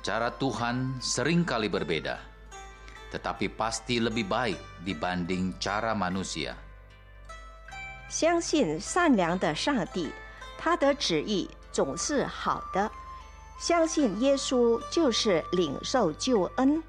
Cara Tuhan seringkali berbeda, tetapi pasti lebih baik dibanding cara manusia. 相信善良的上帝，他的旨意总是好的。相信耶稣就是领受救恩，